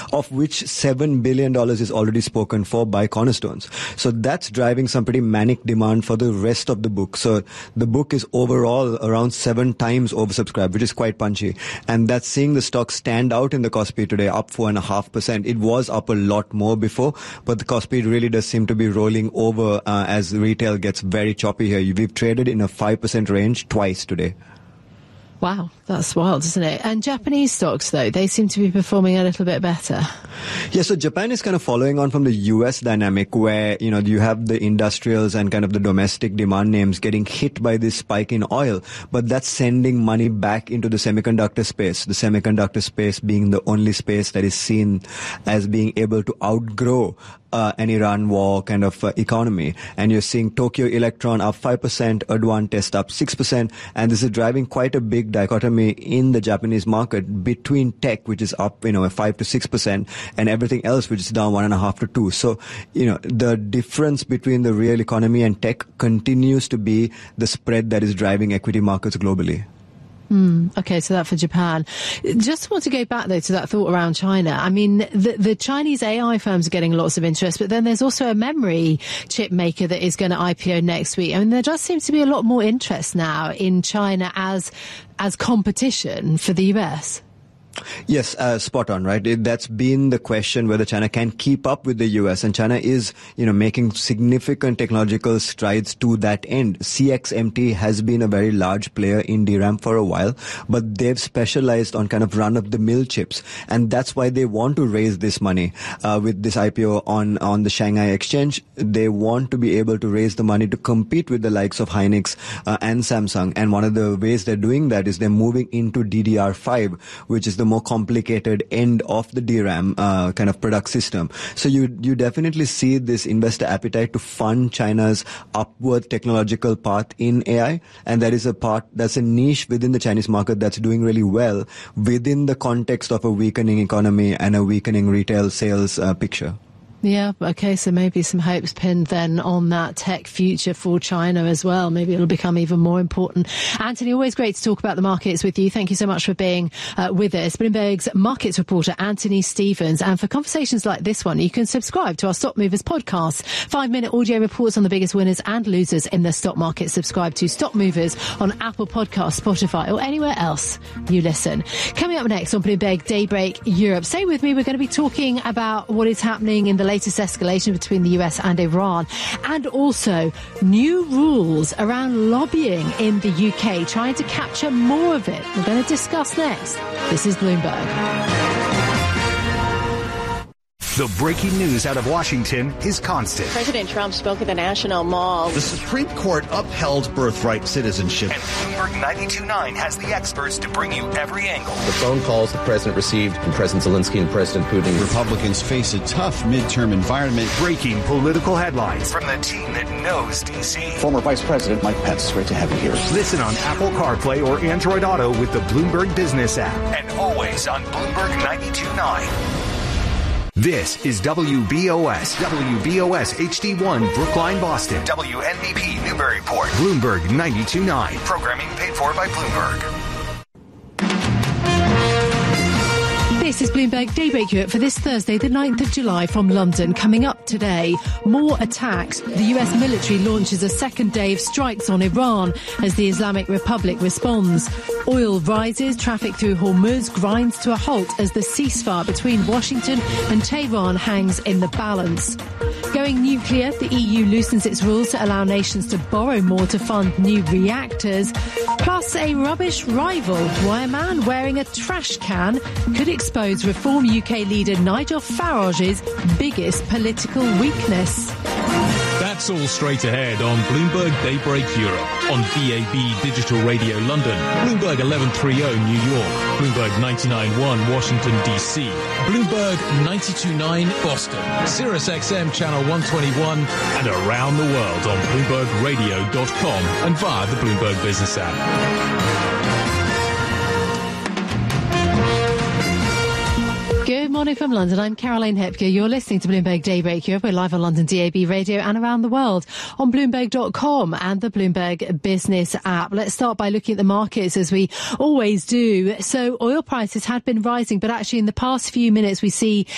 of which $7 billion is already spoken for by Cornerstones. So that's driving some pretty manic demand for the rest of the book. So the book is overall around 7 times oversubscribed, which is quite punchy. And that's seeing the stock stand out in the Kospi today, up 4.5%. It was up a lot more before, but the Kospi really does seem to be rolling over as retail gets very choppy here. We've traded in a 5% range twice today. Wow, that's wild, isn't it? And Japanese stocks, though, they seem to be performing a little bit better. Yeah, so Japan is kind of following on from the US dynamic where, you have the industrials and kind of the domestic demand names getting hit by this spike in oil, but that's sending money back into the semiconductor space. The semiconductor space being the only space that is seen as being able to outgrow an Iran war kind of economy. And you're seeing Tokyo Electron up 5%, Advantest up 6%, and this is driving quite a big dichotomy in the Japanese market between tech, which is up, 5 to 6%, and everything else, which is down 1.5 to 2. So, the difference between the real economy and tech continues to be the spread that is driving equity markets globally. Okay, so that for Japan. Just want to go back, though, to that thought around China. I mean, the Chinese AI firms are getting lots of interest, but then there's also a memory chip maker that is going to IPO next week. I mean, there does seem to be a lot more interest now in China as competition for the US. Yes, spot on, right? That's been the question, whether China can keep up with the US, and China is, making significant technological strides to that end. CXMT has been a very large player in DRAM for a while, but they've specialized on kind of run-of-the-mill chips, and that's why they want to raise this money with this IPO on the Shanghai Exchange. They want to be able to raise the money to compete with the likes of Hynix and Samsung, and one of the ways they're doing that is they're moving into DDR5, which is the more complicated end of the DRAM kind of product system. So you definitely see this investor appetite to fund China's upward technological path in AI, and that's a niche within the Chinese market that's doing really well within the context of a weakening economy and a weakening retail sales picture. Yeah, okay, so maybe some hopes pinned then on that tech future for China as well. Maybe it'll become even more important. Anthony, always great to talk about the markets with you. Thank you so much for being with us. Bloomberg's markets reporter, Anthony Stevens. And for conversations like this one, you can subscribe to our Stock Movers podcast. 5-minute audio reports on the biggest winners and losers in the stock market. Subscribe to Stock Movers on Apple Podcasts, Spotify, or anywhere else you listen. Coming up next on Bloomberg Daybreak Europe. Stay with me. We're going to be talking about what is happening in the latest escalation between the US and Iran, and also new rules around lobbying in the UK, trying to capture more of it. We're going to discuss next. This is Bloomberg. The breaking news out of Washington is constant. President Trump spoke at the National Mall. The Supreme Court upheld birthright citizenship. And Bloomberg 92.9 has the experts to bring you every angle. The phone calls the president received from President Zelensky and President Putin. Republicans face a tough midterm environment. Breaking political headlines from the team that knows D.C. Former Vice President Mike Pence, great to have you here. Listen on Apple CarPlay or Android Auto with the Bloomberg Business app. And always on Bloomberg 92.9. This is WBOS HD1 Brookline, Boston. WNBP Newburyport. Bloomberg 92.9. Programming paid for by Bloomberg. This is Bloomberg Daybreak Europe for this Thursday, the 9th of July from London. Coming up today, more attacks. The US military launches a second day of strikes on Iran as the Islamic Republic responds. Oil rises, traffic through Hormuz grinds to a halt as the ceasefire between Washington and Tehran hangs in the balance. Going nuclear, the EU loosens its rules to allow nations to borrow more to fund new reactors. Plus a rubbish rival, why a man wearing a trash can could expose Reform UK leader Nigel Farage's biggest political weakness. That's all straight ahead on Bloomberg Daybreak Europe, on DAB Digital Radio London, Bloomberg 1130 New York, Bloomberg 99.1 Washington DC, Bloomberg 92.9 Boston, Sirius XM Channel 121, and around the world on BloombergRadio.com and via the Bloomberg Business app. Good morning from London. I'm Caroline Hepker. You're listening to Bloomberg Daybreak Europe. We're live on London DAB Radio and around the world on Bloomberg.com and the Bloomberg Business app. Let's start by looking at the markets as we always do. So oil prices had been rising, but actually in the past few minutes we see